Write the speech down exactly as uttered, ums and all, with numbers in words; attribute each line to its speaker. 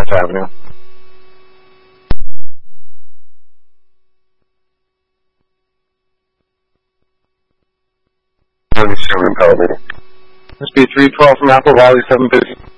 Speaker 1: West Avenue. This be three twelve from Apple Valley, seven fifty.